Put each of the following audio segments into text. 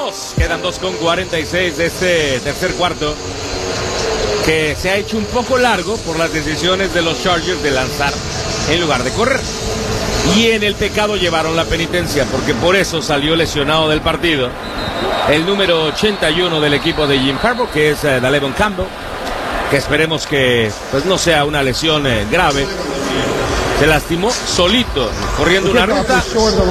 2. Quedan 2:46 de este tercer cuarto, que se ha hecho un poco largo por las decisiones de los Chargers de lanzar en lugar de correr. Y en el pecado llevaron la penitencia, porque por eso salió lesionado del partido el número 81 del equipo de Jim Harbaugh, que es Dalevon Campbell, que esperemos que pues no sea una lesión grave. Se lastimó solito, corriendo una ruta.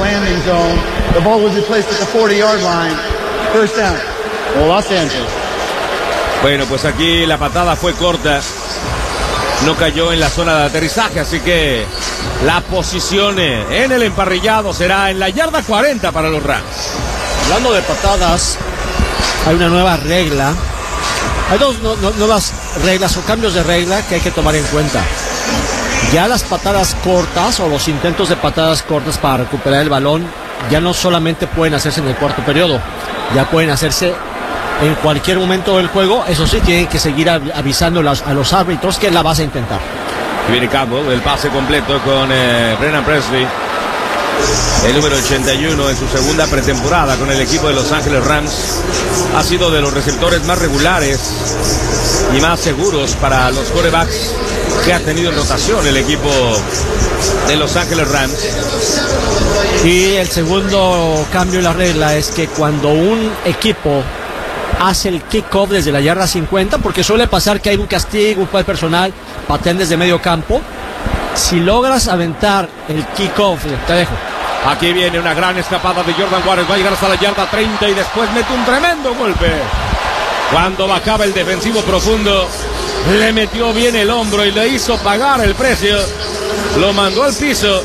Bueno, pues aquí la patada fue corta, no cayó en la zona de aterrizaje, así que la posición en el emparrillado será en la yarda 40 para los Rams. Hablando de patadas, hay una nueva regla. Hay dos nuevas reglas o cambios de regla que hay que tomar en cuenta. Ya las patadas cortas o los intentos de patadas cortas para recuperar el balón ya no solamente pueden hacerse en el cuarto periodo, ya pueden hacerse en cualquier momento del juego. Eso sí, tienen que seguir avisando a los árbitros que la vas a intentar. Y viene Campbell, el pase completo con Brennan Presley, el número 81 en su segunda pretemporada con el equipo de Los Ángeles Rams. Ha sido de los receptores más regulares y más seguros para los quarterbacks que ha tenido en rotación el equipo de Los Ángeles Rams. Y el segundo cambio en la regla es que cuando un equipo hace el kickoff desde la yarda 50, porque suele pasar que hay un castigo, un foul personal, patean desde medio campo. Si logras aventar el kickoff, te dejo. Aquí viene una gran escapada de Jordan Waters, va a llegar hasta la yarda 30 y después mete un tremendo golpe. Cuando bajaba el defensivo profundo, le metió bien el hombro y le hizo pagar el precio. Lo mandó al piso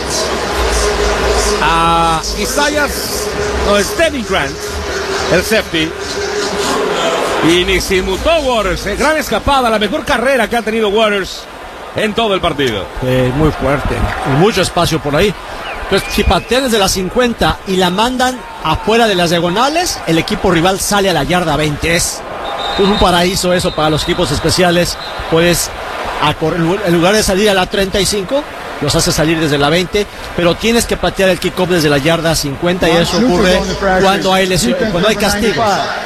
a Steven Grant, el safety. Y ni se inmutó Waters. Gran escapada, la mejor carrera que ha tenido Waters en todo el partido. Muy fuerte, mucho espacio por ahí. Entonces, si patean desde las 50 y la mandan afuera de las diagonales, el equipo rival sale a la yarda 20. Es un paraíso eso para los equipos especiales. Puedes, en lugar de salir a la 35, los hace salir desde la 20, pero tienes que patear el kickoff desde la yarda 50 y eso ocurre cuando hay castigos.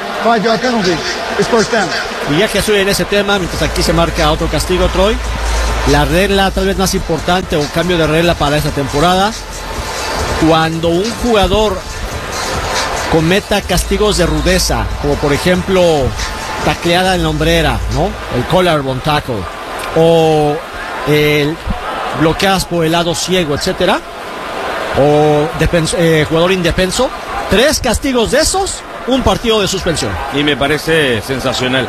Y ya que estoy en ese tema, mientras aquí se marca otro castigo, Troy, la regla tal vez más importante o cambio de regla para esta temporada: cuando un jugador cometa castigos de rudeza, como por ejemplo tacleada en la hombrera, ¿no? El collarbone tackle, o el bloqueadas por el lado ciego, etcétera, o jugador indefenso, 3 castigos de esos, un partido de suspensión. Y me parece sensacional.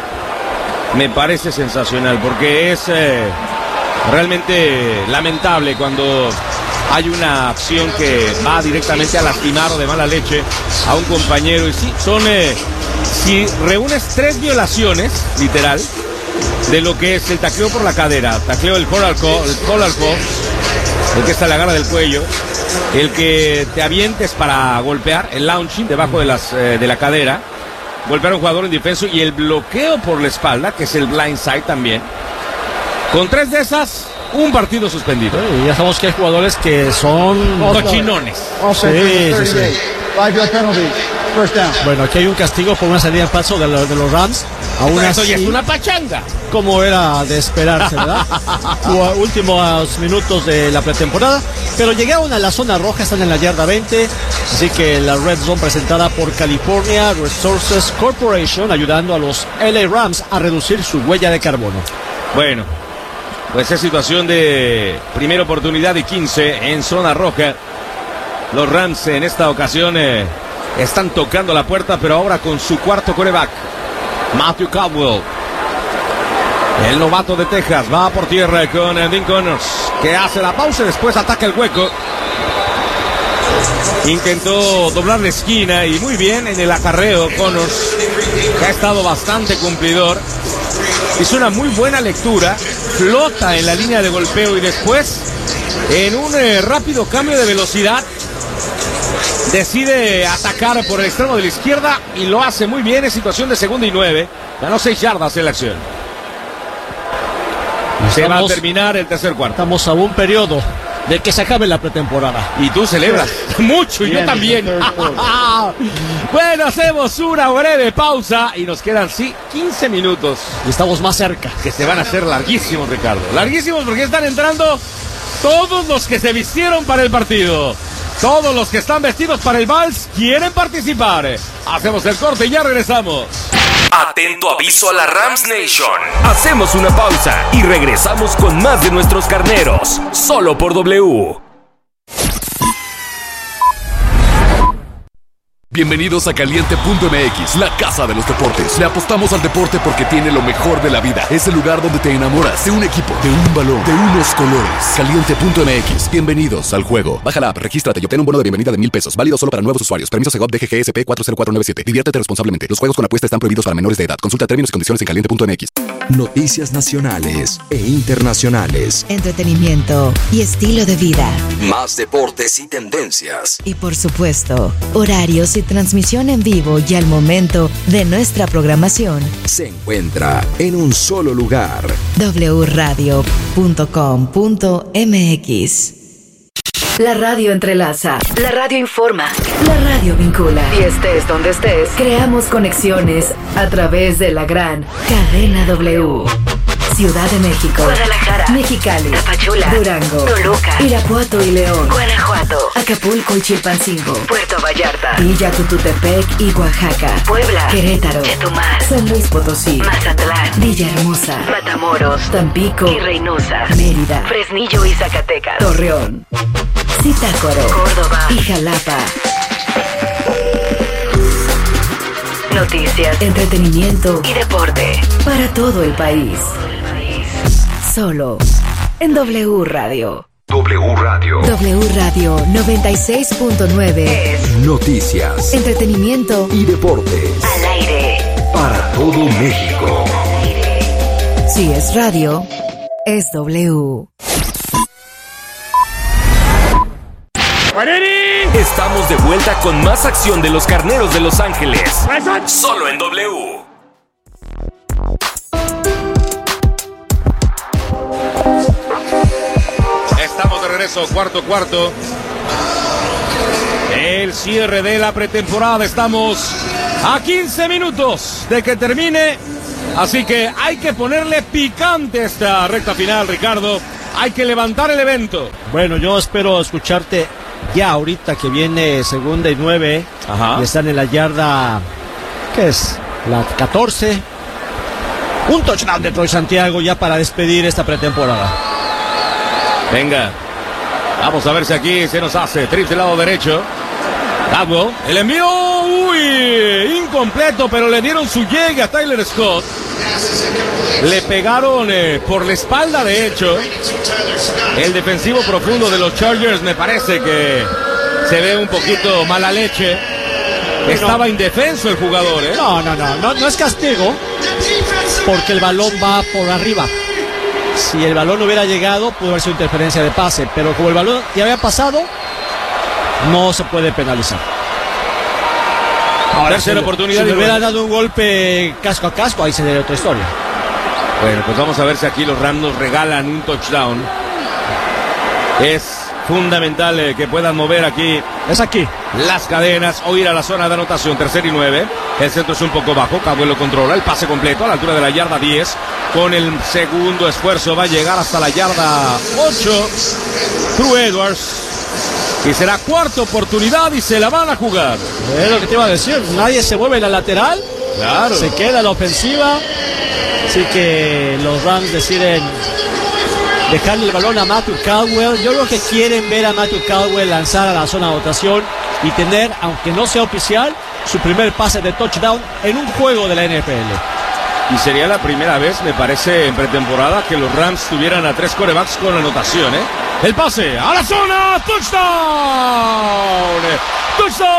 Porque es realmente lamentable cuando hay una acción que va directamente a lastimar o de mala leche a un compañero. Y sí, si reúnes 3 violaciones, literal, de lo que es el tacleo por la cadera, tacleo del collar call, el que está en la garra del cuello, el que te avientes para golpear, el launching debajo de la cadera, golpear a un jugador indefenso, y el bloqueo por la espalda, que es el blindside también. Con 3 de esas, un partido suspendido. Y ya sabemos que hay jugadores que son cochinones. Sí. Bueno, aquí hay un castigo por una salida en falso de los Rams. Aún eso así, ya es una pachanga. Como era de esperarse, ¿verdad? Últimos minutos de la pretemporada, pero llegaron a la zona roja, están en la yarda 20, así que la Red Zone presentada por California Resources Corporation, ayudando a los LA Rams a reducir su huella de carbono. Bueno, pues es situación de primera oportunidad y 15 en zona roja. Los Rams en esta ocasión están tocando la puerta, pero ahora con su cuarto quarterback, Matthew Caldwell, el novato de Texas. Va por tierra con Dean Connors, que hace la pausa y después ataca el hueco. Intentó doblar la esquina y muy bien en el acarreo Connors, que ha estado bastante cumplidor. Hizo una muy buena lectura, flota en la línea de golpeo y después, en un rápido cambio de velocidad, decide atacar por el extremo de la izquierda y lo hace muy bien en situación de 2ª y 9. Ganó 6 yardas en la acción. Se va a terminar el tercer cuarto. Estamos a un periodo de que se acabe la pretemporada. Y tú celebras mucho, y yo también. Bueno, hacemos una breve pausa y nos quedan, 15 minutos. Y estamos más cerca. Que se van a hacer larguísimos, Ricardo. Larguísimos porque están entrando todos los que se vistieron para el partido. Todos los que están vestidos para el vals quieren participar. Hacemos el corte y ya regresamos. Atento aviso a la Rams Nation. Hacemos una pausa y regresamos con más de nuestros carneros. Solo por W. Bienvenidos a Caliente.mx, la casa de los deportes. Le apostamos al deporte porque tiene lo mejor de la vida. Es el lugar donde te enamoras de un equipo, de un balón, de unos colores. Caliente.mx, bienvenidos al juego. Baja la app, regístrate y obtén un bono de bienvenida de $1,000. Válido solo para nuevos usuarios. Permiso Segov DGGSP 40497. Diviértete responsablemente. Los juegos con apuesta están prohibidos para menores de edad. Consulta términos y condiciones en Caliente.mx. Noticias nacionales e internacionales. Entretenimiento y estilo de vida. Más deportes y tendencias. Y por supuesto, horarios y transmisión en vivo y al momento de nuestra programación. Se encuentra en un solo lugar. wradio.com.mx. La radio entrelaza, la radio informa, la radio vincula. Y estés donde estés, creamos conexiones a través de la gran cadena W. Ciudad de México, Guadalajara, Mexicali, Tapachula, Durango, Toluca, Irapuato y León, Guanajuato, Acapulco y Chilpancingo, Puerto Vallarta, Villa Tututepec y Oaxaca, Puebla, Querétaro, Chetumal, San Luis Potosí, Mazatlán, Villahermosa, Matamoros, Tampico y Reynosa, Mérida, Fresnillo y Zacatecas, Torreón, Zitácuaro, Córdoba y Jalapa. Noticias, entretenimiento y deporte para todo el país. Solo en W Radio. W Radio. W Radio 96.9 es Noticias, entretenimiento y deportes. Al aire. Para todo México. Si es radio, es W. Estamos de vuelta con más acción de los carneros de Los Ángeles. Solo en W. Estamos de regreso, cuarto. El cierre de la pretemporada. Estamos a 15 minutos de que termine. Así que hay que ponerle picante a esta recta final, Ricardo. Hay que levantar el evento. Bueno, yo espero escucharte ya ahorita que viene 2ª y 9. Ajá. Y están en la yarda, ¿qué es? La 14. Un touchdown de Troy Santiago ya para despedir esta pretemporada. Venga, vamos a ver si aquí se nos hace. Trips del lado derecho. Caldwell, el envío, incompleto, pero le dieron su llegue a Tyler Scott. Le pegaron por la espalda, de hecho. El defensivo profundo de los Chargers me parece que se ve un poquito mala leche. Estaba indefenso el jugador, ¿eh? No es castigo, porque el balón va por arriba. Si el balón hubiera llegado, pudo haber sido interferencia de pase, pero como el balón ya había pasado, no se puede penalizar. Ahora, tercera oportunidad. Si le hubiera dado un golpe casco a casco, ahí sería otra historia. Bueno, pues vamos a ver si aquí los Rams nos regalan un touchdown. Es fundamental que puedan mover aquí. Es aquí. Las cadenas o ir a la zona de anotación. 3rd y 9. El centro es un poco bajo. Caldwell lo controla. El pase completo a la altura de la yarda 10. Con el segundo esfuerzo va a llegar hasta la yarda 8. True Edwards. Y será cuarta oportunidad y se la van a jugar. Es lo que te iba a decir. Nadie se mueve en la lateral. Claro. Se queda la ofensiva. Así que los Rams deciden dejarle el balón a Matthew Caldwell. Yo creo que quieren ver a Matthew Caldwell lanzar a la zona de anotación y tener, aunque no sea oficial, su primer pase de touchdown en un juego de la NFL. Y sería la primera vez, me parece, en pretemporada que los Rams tuvieran a 3 quarterbacks con anotación, ¿eh? El pase a la zona, touchdown. Touchdown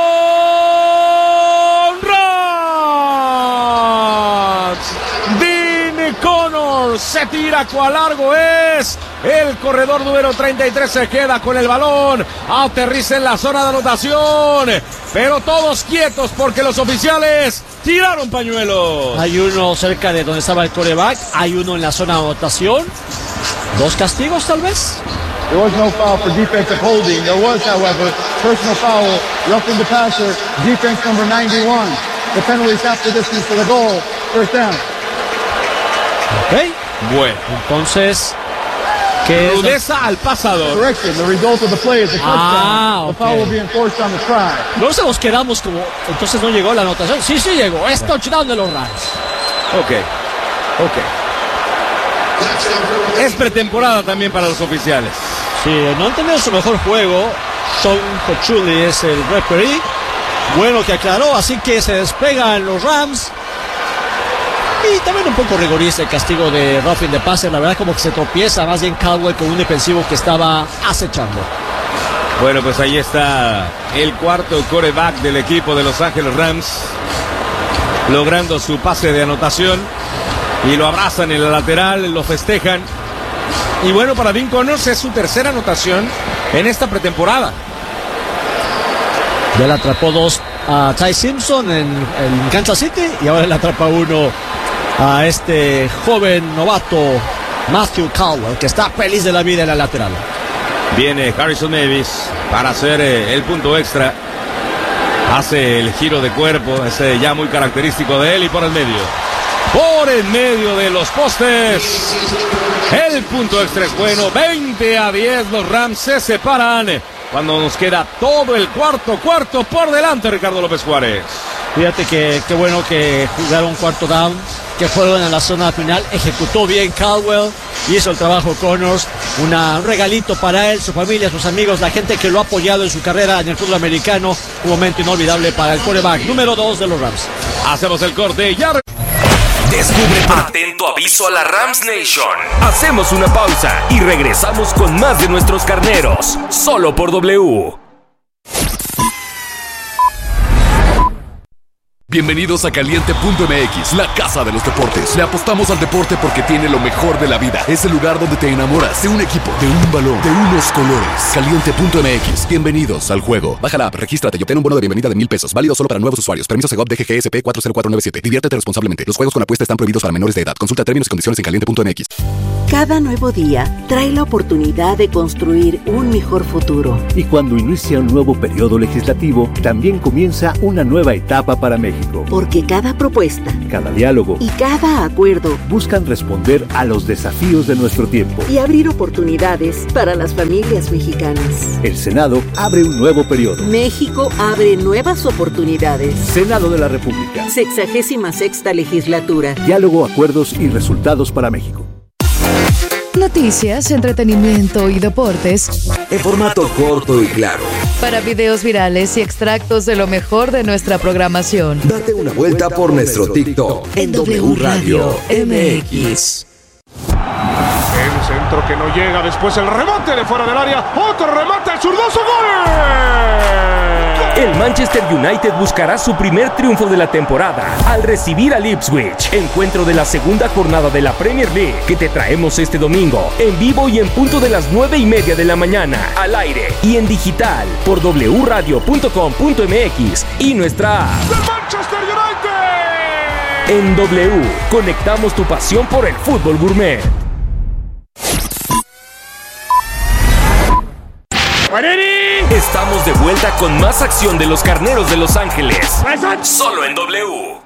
Rams. Dean Connors se tira cual largo es. El corredor número 33 se queda con el balón. Aterriza en la zona de anotación. Pero todos quietos porque los oficiales tiraron pañuelos. Hay uno cerca de donde estaba el quarterback. Hay uno en la zona de anotación. 2 castigos tal vez. There was no foul for defensive holding. There was, however, personal foul, roughing the passer, defense number 91. The penalty is half the distance to the goal. First down. Ok. Bueno. Entonces, ¿qué es? Rudeza al pasador. Correction. The result of the play is a touchdown. The foul will be enforced on the try. Luego se nos quedamos como, entonces no llegó la anotación. Sí llegó. Es touchdown de los Rams. Ok. Es pretemporada también para los oficiales. Sí, no han tenido su mejor juego. Sean Cochuli es el referee. Bueno que aclaró, así que se despegan los Rams. Y también un poco rigorista el castigo de roughing the passer. La verdad como que se tropieza más bien Caldwell con un defensivo que estaba acechando. Bueno, pues ahí está el cuarto quarterback del equipo de Los Ángeles Rams, logrando su pase de anotación. Y lo abrazan en la lateral, lo festejan. Y bueno, para Dean Connors es su tercera anotación en esta pretemporada. Ya le atrapó 2 a Ty Simpson en Kansas City y ahora le atrapa 1 a este joven novato Matthew Caldwell, que está feliz de la vida en la lateral. Viene Harrison Davis para hacer el punto extra. Hace el giro de cuerpo, ese ya muy característico de él, y por el medio. Por en medio de los postes. El punto extra es bueno. 20-10. Los Rams se separan cuando nos queda todo el cuarto por delante, Ricardo López Juárez. Fíjate que qué bueno que jugaron cuarto down, que fueron en la zona final. Ejecutó bien Caldwell, hizo el trabajo Connors. Un regalito para él, su familia, sus amigos, la gente que lo ha apoyado en su carrera en el fútbol americano. Un momento inolvidable para el quarterback número 2 de los Rams. Hacemos el corte y ya. Descubre. Atento aviso a la Rams Nation. Hacemos una pausa y regresamos con más de nuestros carneros. Solo por W. Bienvenidos a Caliente.mx, la casa de los deportes. Le apostamos al deporte porque tiene lo mejor de la vida. Es el lugar donde te enamoras de un equipo, de un balón, de unos colores. Caliente.mx, bienvenidos al juego. Baja la app, regístrate y obtén un bono de bienvenida de $1,000. Válido solo para nuevos usuarios. Permiso Segov DGGSP 40497. Diviértete responsablemente. Los juegos con apuesta están prohibidos para menores de edad. Consulta términos y condiciones en Caliente.mx. Cada nuevo día trae la oportunidad de construir un mejor futuro. Y cuando inicia un nuevo periodo legislativo, también comienza una nueva etapa para México. Porque cada propuesta, cada diálogo y cada acuerdo buscan responder a los desafíos de nuestro tiempo y abrir oportunidades para las familias mexicanas. El Senado abre un nuevo periodo. México abre nuevas oportunidades. Senado de la República. 66ª legislatura. Diálogo, acuerdos y resultados para México. Noticias, entretenimiento y deportes en formato corto y claro. Para videos virales y extractos de lo mejor de nuestra programación. Date una vuelta por nuestro TikTok en W Radio MX. El centro que no llega, después el remate de fuera del área, otro remate al zurdazo, ¡gol! El Manchester United buscará su primer triunfo de la temporada al recibir al Ipswich. Encuentro de la segunda jornada de la Premier League que te traemos este domingo en vivo y en punto de las 9:30 de la mañana, al aire y en digital por wradio.com.mx y nuestra app. ¡The Manchester United! En W, conectamos tu pasión por el fútbol gourmet. Estamos de vuelta con más acción de los Carneros de Los Ángeles. Solo en W.